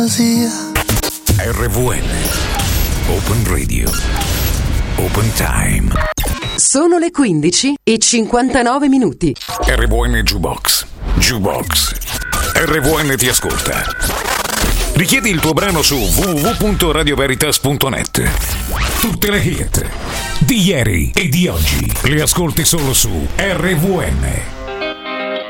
RVN Open Radio Open Time. Sono le 15:59. RVN Jukebox. RVN ti ascolta. Richiedi il tuo brano su www.radioveritas.net. Tutte le hit di ieri e di oggi le ascolti solo su RVN.